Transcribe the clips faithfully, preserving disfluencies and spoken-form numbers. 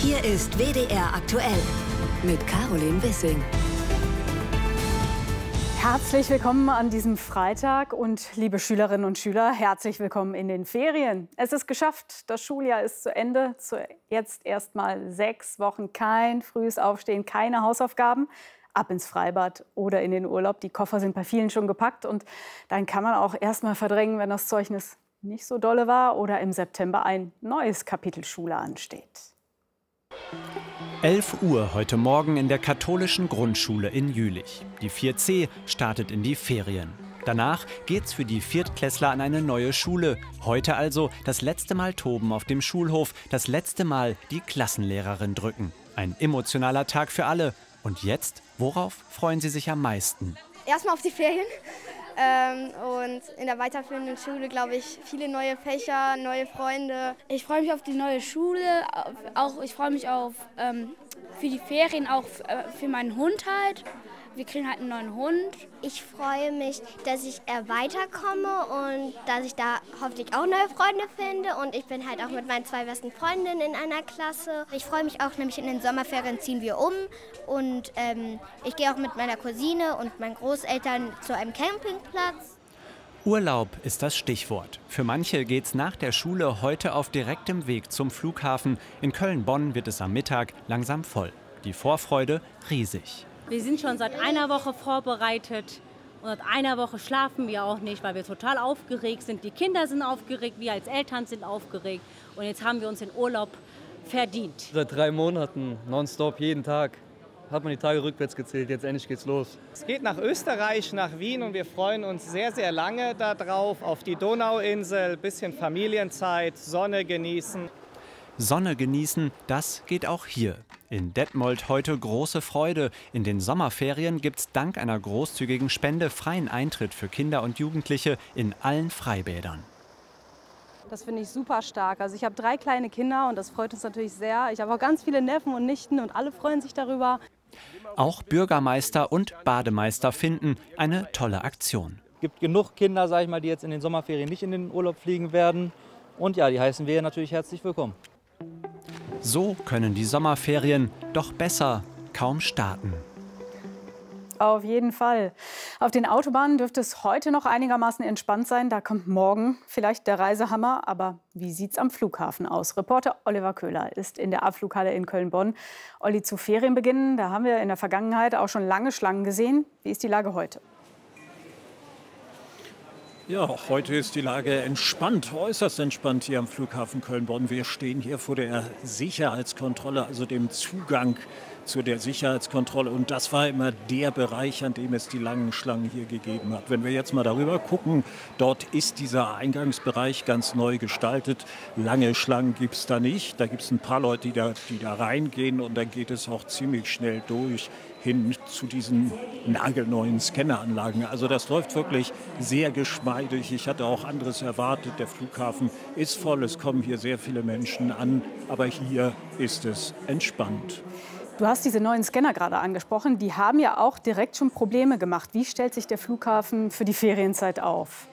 Hier ist W D R aktuell mit Caroline Wissing. Herzlich willkommen an diesem Freitag und liebe Schülerinnen und Schüler, herzlich willkommen in den Ferien. Es ist geschafft, das Schuljahr ist zu Ende. Jetzt erst mal sechs Wochen kein frühes Aufstehen, keine Hausaufgaben. Ab ins Freibad oder in den Urlaub. Die Koffer sind bei vielen schon gepackt und dann kann man auch erst mal verdrängen, wenn das Zeugnis nicht so dolle war oder im September ein neues Kapitel Schule ansteht. elf Uhr heute Morgen in der katholischen Grundschule in Jülich. Die vier C startet in die Ferien. Danach geht's für die Viertklässler an eine neue Schule. Heute also das letzte Mal toben auf dem Schulhof, das letzte Mal die Klassenlehrerin drücken. Ein emotionaler Tag für alle. Und jetzt, worauf freuen Sie sich am meisten? Erstmal auf die Ferien. Ähm, und in der weiterführenden Schule, glaube ich, viele neue Fächer, neue Freunde. Ich freue mich auf die neue Schule, auch ich freue mich auf ähm, für die Ferien, auch für meinen Hund halt. Wir kriegen halt einen neuen Hund. Ich freue mich, dass ich äh, weiterkomme und dass ich da hoffentlich auch neue Freunde finde. Und ich bin halt auch mit meinen zwei besten Freundinnen in einer Klasse. Ich freue mich auch, nämlich in den Sommerferien ziehen wir um. Und ähm, ich gehe auch mit meiner Cousine und meinen Großeltern zu einem Campingplatz. Urlaub ist das Stichwort. Für manche geht's nach der Schule heute auf direktem Weg zum Flughafen. In Köln-Bonn wird es am Mittag langsam voll. Die Vorfreude riesig. Wir sind schon seit einer Woche vorbereitet und seit einer Woche schlafen wir auch nicht, weil wir total aufgeregt sind. Die Kinder sind aufgeregt, wir als Eltern sind aufgeregt und jetzt haben wir uns den Urlaub verdient. Seit drei Monaten nonstop jeden Tag hat man die Tage rückwärts gezählt, jetzt endlich geht's los. Es geht nach Österreich, nach Wien und wir freuen uns sehr, sehr lange darauf, auf die Donauinsel, bisschen Familienzeit, Sonne genießen. Sonne genießen, das geht auch hier. In Detmold heute große Freude. In den Sommerferien gibt's dank einer großzügigen Spende freien Eintritt für Kinder und Jugendliche in allen Freibädern. Das finde ich super stark. Also ich habe drei kleine Kinder und das freut uns natürlich sehr. Ich habe auch ganz viele Neffen und Nichten und alle freuen sich darüber. Auch Bürgermeister und Bademeister finden eine tolle Aktion. Es gibt genug Kinder, sag ich mal, die jetzt in den Sommerferien nicht in den Urlaub fliegen werden. Und ja, die heißen wir natürlich herzlich willkommen. So können die Sommerferien doch besser kaum starten. Auf jeden Fall. Auf den Autobahnen dürfte es heute noch einigermaßen entspannt sein. Da kommt morgen vielleicht der Reisehammer. Aber wie sieht es am Flughafen aus? Reporter Oliver Köhler ist in der Abflughalle in Köln-Bonn. Olli, zu Ferienbeginn, da haben wir in der Vergangenheit auch schon lange Schlangen gesehen. Wie ist die Lage heute? Ja, heute ist die Lage entspannt, äußerst entspannt hier am Flughafen Köln-Bonn. Wir stehen hier vor der Sicherheitskontrolle, also dem Zugang zu der Sicherheitskontrolle. Und das war immer der Bereich, an dem es die langen Schlangen hier gegeben hat. Wenn wir jetzt mal darüber gucken, dort ist dieser Eingangsbereich ganz neu gestaltet. Lange Schlangen gibt es da nicht. Da gibt es ein paar Leute, die da, die da reingehen und dann geht es auch ziemlich schnell durch hin zu diesen nagelneuen Scanneranlagen. Also das läuft wirklich sehr geschmeidig. Ich hatte auch anderes erwartet. Der Flughafen ist voll, es kommen hier sehr viele Menschen an, aber hier ist es entspannt. Du hast diese neuen Scanner gerade angesprochen. Die haben ja auch direkt schon Probleme gemacht. Wie stellt sich der Flughafen für die Ferienzeit auf?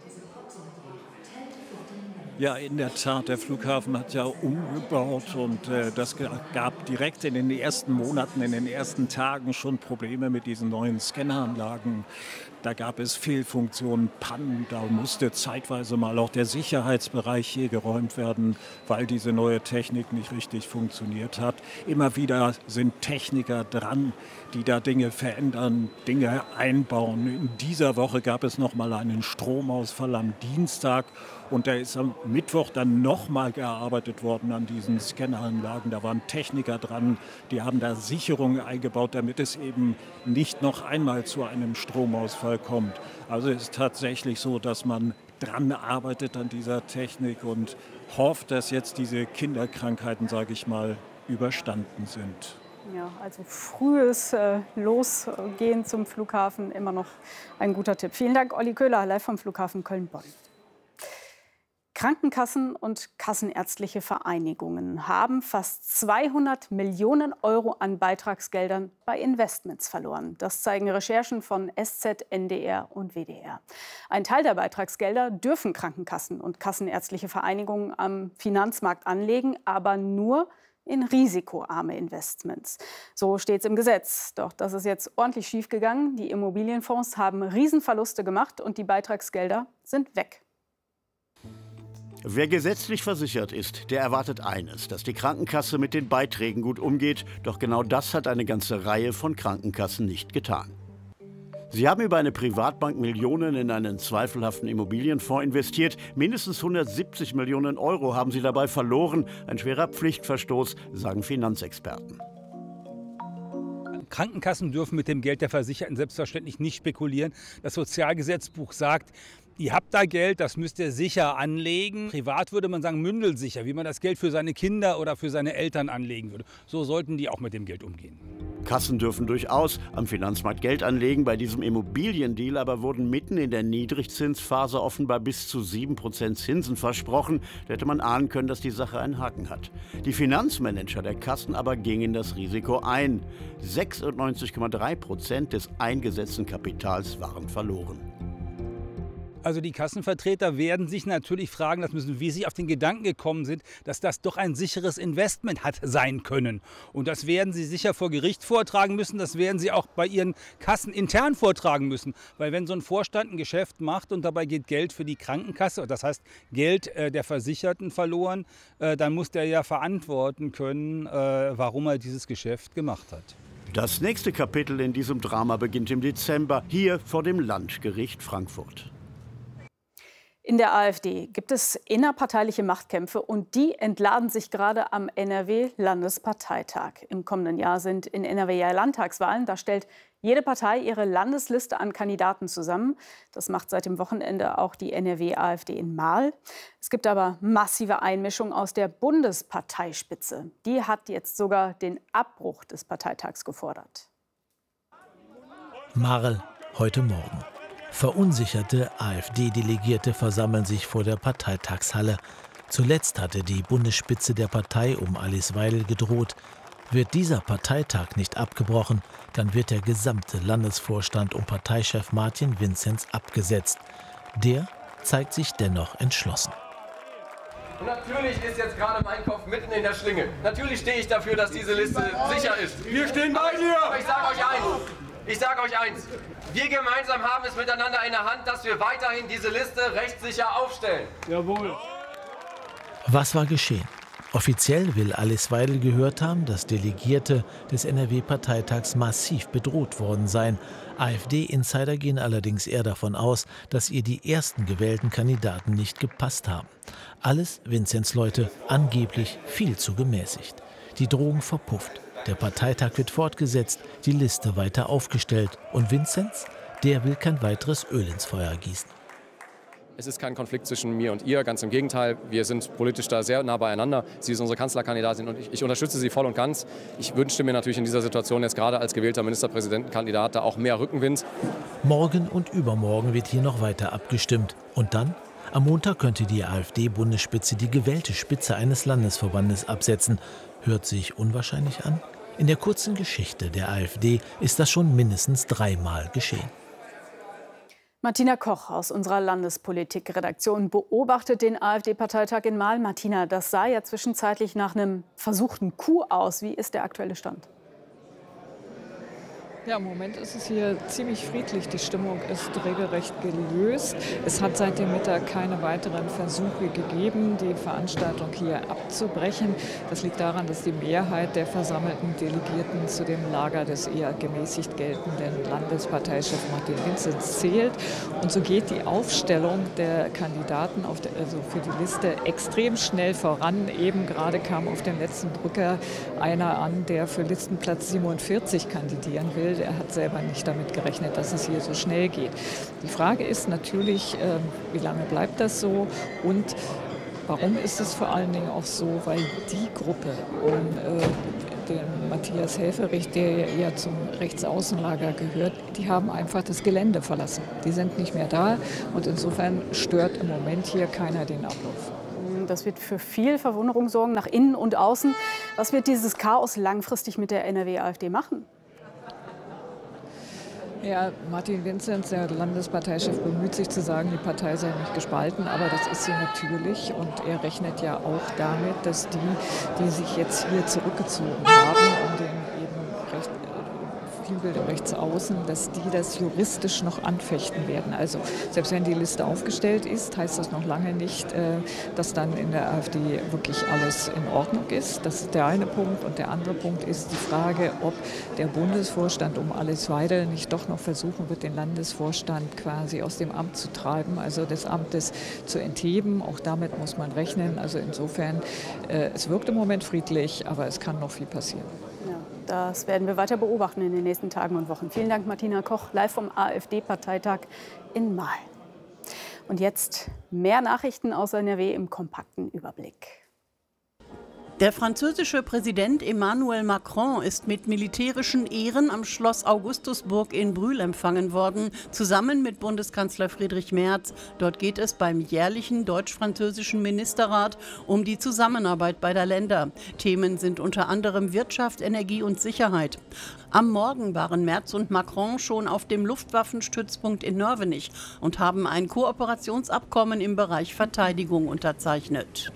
Ja, in der Tat, der Flughafen hat ja umgebaut und äh, das gab direkt in den ersten Monaten, in den ersten Tagen schon Probleme mit diesen neuen Scanneranlagen. Da gab es Fehlfunktionen, Pannen, da musste zeitweise mal auch der Sicherheitsbereich hier geräumt werden, weil diese neue Technik nicht richtig funktioniert hat. Immer wieder sind Techniker dran, die da Dinge verändern, Dinge einbauen. In dieser Woche gab es noch mal einen Stromausfall am Dienstag und da ist am Mittwoch dann noch mal gearbeitet worden an diesen Scanneranlagen. Da waren Techniker dran, die haben da Sicherungen eingebaut, damit es eben nicht noch einmal zu einem Stromausfall kommt. Also es ist tatsächlich so, dass man dran arbeitet an dieser Technik und hofft, dass jetzt diese Kinderkrankheiten, sage ich mal, überstanden sind. Ja, also frühes äh, Losgehen zum Flughafen immer noch ein guter Tipp. Vielen Dank, Olli Köhler, live vom Flughafen Köln-Bonn. Krankenkassen und kassenärztliche Vereinigungen haben fast zweihundert Millionen Euro an Beitragsgeldern bei Investments verloren. Das zeigen Recherchen von S Z, N D R und W D R. Ein Teil der Beitragsgelder dürfen Krankenkassen und kassenärztliche Vereinigungen am Finanzmarkt anlegen, aber nur, in risikoarme Investments. So steht es im Gesetz. Doch das ist jetzt ordentlich schiefgegangen. Die Immobilienfonds haben Riesenverluste gemacht und die Beitragsgelder sind weg. Wer gesetzlich versichert ist, der erwartet eines, dass die Krankenkasse mit den Beiträgen gut umgeht. Doch genau das hat eine ganze Reihe von Krankenkassen nicht getan. Sie haben über eine Privatbank Millionen in einen zweifelhaften Immobilienfonds investiert. Mindestens hundertsiebzig Millionen Euro haben sie dabei verloren. Ein schwerer Pflichtverstoß, sagen Finanzexperten. Krankenkassen dürfen mit dem Geld der Versicherten selbstverständlich nicht spekulieren. Das Sozialgesetzbuch sagt, ihr habt da Geld, das müsst ihr sicher anlegen. Privat würde man sagen mündelsicher, wie man das Geld für seine Kinder oder für seine Eltern anlegen würde. So sollten die auch mit dem Geld umgehen. Kassen dürfen durchaus am Finanzmarkt Geld anlegen. Bei diesem Immobiliendeal aber wurden mitten in der Niedrigzinsphase offenbar bis zu sieben Prozent Zinsen versprochen. Da hätte man ahnen können, dass die Sache einen Haken hat. Die Finanzmanager der Kassen aber gingen das Risiko ein. sechsundneunzig Komma drei Prozent des eingesetzten Kapitals waren verloren. Also die Kassenvertreter werden sich natürlich fragen lassen müssen, wie sie auf den Gedanken gekommen sind, dass das doch ein sicheres Investment hat sein können. Und das werden sie sicher vor Gericht vortragen müssen, das werden sie auch bei ihren Kassen intern vortragen müssen. Weil wenn so ein Vorstand ein Geschäft macht und dabei geht Geld für die Krankenkasse, das heißt Geld äh, der Versicherten verloren, äh, dann muss der ja verantworten können, äh, warum er dieses Geschäft gemacht hat. Das nächste Kapitel in diesem Drama beginnt im Dezember, hier vor dem Landgericht Frankfurt. In der AfD gibt es innerparteiliche Machtkämpfe und die entladen sich gerade am N R W-Landesparteitag. Im kommenden Jahr sind in N R W ja Landtagswahlen. Da stellt jede Partei ihre Landesliste an Kandidaten zusammen. Das macht seit dem Wochenende auch die N R W-AfD in Marl. Es gibt aber massive Einmischung aus der Bundesparteispitze. Die hat jetzt sogar den Abbruch des Parteitags gefordert. Marl, heute Morgen. Verunsicherte AfD-Delegierte versammeln sich vor der Parteitagshalle. Zuletzt hatte die Bundesspitze der Partei um Alice Weidel gedroht. Wird dieser Parteitag nicht abgebrochen, dann wird der gesamte Landesvorstand um Parteichef Martin Vinzenz abgesetzt. Der zeigt sich dennoch entschlossen. Und natürlich ist jetzt gerade mein Kopf mitten in der Schlinge. Natürlich stehe ich dafür, dass diese Liste sicher ist. Wir stehen bei dir! Aber ich sage euch eins. Ich sage euch eins, wir gemeinsam haben es miteinander in der Hand, dass wir weiterhin diese Liste rechtssicher aufstellen. Jawohl. Was war geschehen? Offiziell will Alice Weidel gehört haben, dass Delegierte des N R W-Parteitags massiv bedroht worden seien. AfD-Insider gehen allerdings eher davon aus, dass ihr die ersten gewählten Kandidaten nicht gepasst haben. Alles Vinzenz Leute angeblich viel zu gemäßigt. Die Drohung verpufft. Der Parteitag wird fortgesetzt, die Liste weiter aufgestellt. Und Vinzenz, der will kein weiteres Öl ins Feuer gießen. Es ist kein Konflikt zwischen mir und ihr, ganz im Gegenteil. Wir sind politisch da sehr nah beieinander. Sie ist unsere Kanzlerkandidatin und ich, ich unterstütze sie voll und ganz. Ich wünschte mir natürlich in dieser Situation jetzt gerade als gewählter Ministerpräsidentenkandidat da auch mehr Rückenwind. Morgen und übermorgen wird hier noch weiter abgestimmt. Und dann? Am Montag könnte die AfD-Bundesspitze die gewählte Spitze eines Landesverbandes absetzen. Hört sich unwahrscheinlich an? In der kurzen Geschichte der AfD ist das schon mindestens dreimal geschehen. Martina Koch aus unserer Landespolitik-Redaktion beobachtet den AfD-Parteitag in Marl. Martina, das sah ja zwischenzeitlich nach einem versuchten Coup aus. Wie ist der aktuelle Stand? Ja, im Moment ist es hier ziemlich friedlich. Die Stimmung ist regelrecht gelöst. Es hat seit dem Mittag keine weiteren Versuche gegeben, die Veranstaltung hier abzubrechen. Das liegt daran, dass die Mehrheit der versammelten Delegierten zu dem Lager des eher gemäßigt geltenden Landesparteichef Martin Vinzenz zählt. Und so geht die Aufstellung der Kandidaten auf der, also für die Liste extrem schnell voran. Eben gerade kam auf den letzten Drücker einer an, der für Listenplatz siebenundvierzig kandidieren will. Er hat selber nicht damit gerechnet, dass es hier so schnell geht. Die Frage ist natürlich, äh, wie lange bleibt das so und warum ist es vor allen Dingen auch so, weil die Gruppe um äh, den Matthias Helfferich, der ja eher zum Rechtsaußenlager gehört, die haben einfach das Gelände verlassen. Die sind nicht mehr da und insofern stört im Moment hier keiner den Ablauf. Das wird für viel Verwunderung sorgen, nach innen und außen. Was wird dieses Chaos langfristig mit der N R W-AfD machen? Ja, Martin Vinzenz, der Landesparteichef, bemüht sich zu sagen, die Partei sei nicht gespalten, aber das ist sie natürlich. Und er rechnet ja auch damit, dass die, die sich jetzt hier zurückgezogen haben, um den eben recht Flügel der Rechtsaußen, dass die das juristisch noch anfechten werden. Also selbst wenn die Liste aufgestellt ist, heißt das noch lange nicht, dass dann in der AfD wirklich alles in Ordnung ist. Das ist der eine Punkt. Und der andere Punkt ist die Frage, ob der Bundesvorstand um Alice Weidel nicht doch noch versuchen wird, den Landesvorstand quasi aus dem Amt zu treiben, also des Amtes zu entheben. Auch damit muss man rechnen. Also insofern, es wirkt im Moment friedlich, aber es kann noch viel passieren. Das werden wir weiter beobachten in den nächsten Tagen und Wochen. Vielen Dank, Martina Koch, live vom AfD-Parteitag in Mahl. Und jetzt mehr Nachrichten aus N R W im kompakten Überblick. Der französische Präsident Emmanuel Macron ist mit militärischen Ehren am Schloss Augustusburg in Brühl empfangen worden, zusammen mit Bundeskanzler Friedrich Merz. Dort geht es beim jährlichen deutsch-französischen Ministerrat um die Zusammenarbeit beider Länder. Themen sind unter anderem Wirtschaft, Energie und Sicherheit. Am Morgen waren Merz und Macron schon auf dem Luftwaffenstützpunkt in Nörvenich und haben ein Kooperationsabkommen im Bereich Verteidigung unterzeichnet.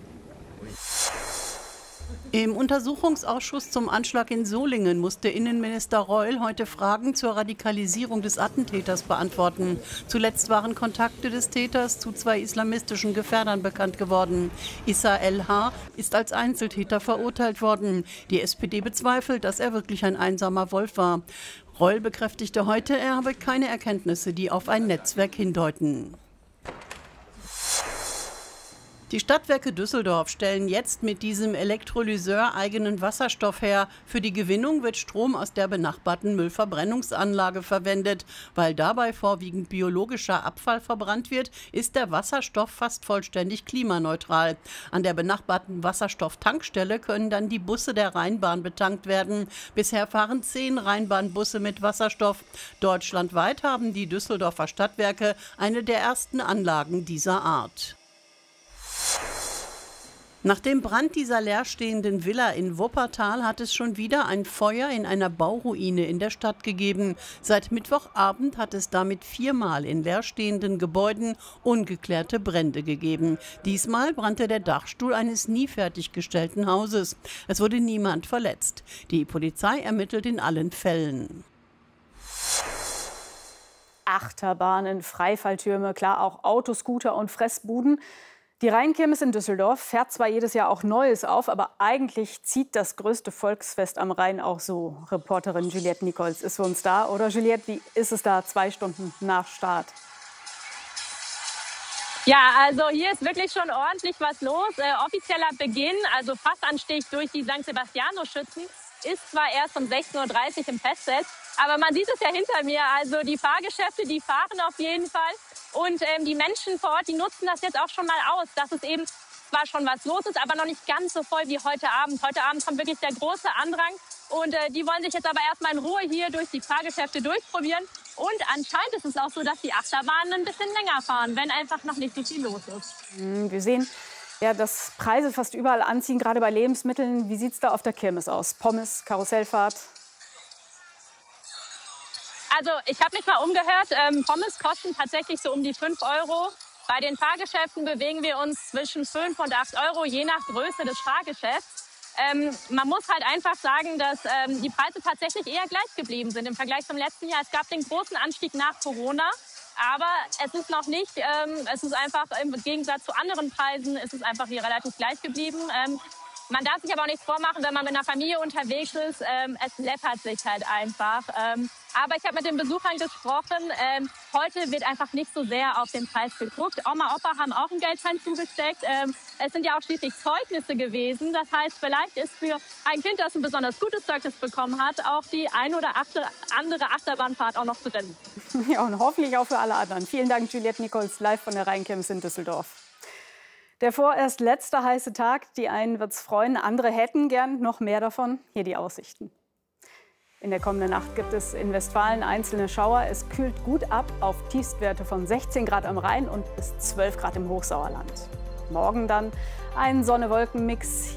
Im Untersuchungsausschuss zum Anschlag in Solingen musste Innenminister Reul heute Fragen zur Radikalisierung des Attentäters beantworten. Zuletzt waren Kontakte des Täters zu zwei islamistischen Gefährdern bekannt geworden. Issa El-H ist als Einzeltäter verurteilt worden. Die S P D bezweifelt, dass er wirklich ein einsamer Wolf war. Reul bekräftigte heute, er habe keine Erkenntnisse, die auf ein Netzwerk hindeuten. Die Stadtwerke Düsseldorf stellen jetzt mit diesem Elektrolyseur eigenen Wasserstoff her. Für die Gewinnung wird Strom aus der benachbarten Müllverbrennungsanlage verwendet. Weil dabei vorwiegend biologischer Abfall verbrannt wird, ist der Wasserstoff fast vollständig klimaneutral. An der benachbarten Wasserstofftankstelle können dann die Busse der Rheinbahn betankt werden. Bisher fahren zehn Rheinbahnbusse mit Wasserstoff. Deutschlandweit haben die Düsseldorfer Stadtwerke eine der ersten Anlagen dieser Art. Nach dem Brand dieser leerstehenden Villa in Wuppertal hat es schon wieder ein Feuer in einer Bauruine in der Stadt gegeben. Seit Mittwochabend hat es damit viermal in leerstehenden Gebäuden ungeklärte Brände gegeben. Diesmal brannte der Dachstuhl eines nie fertiggestellten Hauses. Es wurde niemand verletzt. Die Polizei ermittelt in allen Fällen. Achterbahnen, Freifalltürme, klar auch Autoscooter und Fressbuden. Die Rheinkirmes in Düsseldorf fährt zwar jedes Jahr auch Neues auf, aber eigentlich zieht das größte Volksfest am Rhein auch so. Reporterin Juliette Nichols ist für uns da. Oder Juliette, wie ist es da zwei Stunden nach Start? Ja, also hier ist wirklich schon ordentlich was los. Äh, offizieller Beginn, also Fassanstich durch die Sankt Sebastianus-Schützen, ist zwar erst um sechzehn Uhr dreißig im Festzelt, aber man sieht es ja hinter mir. Also die Fahrgeschäfte, die fahren auf jeden Fall. Und ähm, die Menschen vor Ort, die nutzen das jetzt auch schon mal aus, dass es eben zwar schon was los ist, aber noch nicht ganz so voll wie heute Abend. Heute Abend kommt wirklich der große Andrang und äh, die wollen sich jetzt aber erstmal in Ruhe hier durch die Fahrgeschäfte durchprobieren. Und anscheinend ist es auch so, dass die Achterbahnen ein bisschen länger fahren, wenn einfach noch nicht so viel los ist. Wir sehen, ja, dass Preise fast überall anziehen, gerade bei Lebensmitteln. Wie sieht es da auf der Kirmes aus? Pommes, Karussellfahrt? Also ich habe mich mal umgehört, ähm, Pommes kosten tatsächlich so um die fünf Euro. Bei den Fahrgeschäften bewegen wir uns zwischen fünf und acht Euro, je nach Größe des Fahrgeschäfts. Ähm, man muss halt einfach sagen, dass ähm, die Preise tatsächlich eher gleich geblieben sind im Vergleich zum letzten Jahr. Es gab den großen Anstieg nach Corona, aber es ist noch nicht, ähm, es ist einfach im Gegensatz zu anderen Preisen, ist es einfach hier relativ gleich geblieben. Ähm, Man darf sich aber auch nichts vormachen, wenn man mit einer Familie unterwegs ist. Ähm, es läppert sich halt einfach. Ähm, aber ich habe mit den Besuchern gesprochen. Ähm, heute wird einfach nicht so sehr auf den Preis geguckt. Oma, Opa haben auch einen Geldschein zugesteckt. Ähm, es sind ja auch schließlich Zeugnisse gewesen. Das heißt, vielleicht ist für ein Kind, das ein besonders gutes Zeugnis bekommen hat, auch die ein oder andere Achterbahnfahrt auch noch zu drin. Ja, und hoffentlich auch für alle anderen. Vielen Dank, Juliette Nichols, live von der Rheinkirmes in Düsseldorf. Der vorerst letzte heiße Tag. Die einen wird es freuen, andere hätten gern noch mehr davon. Hier die Aussichten. In der kommenden Nacht gibt es in Westfalen einzelne Schauer. Es kühlt gut ab auf Tiefstwerte von sechzehn Grad am Rhein und bis zwölf Grad im Hochsauerland. Morgen dann ein Sonne-Wolken-Mix.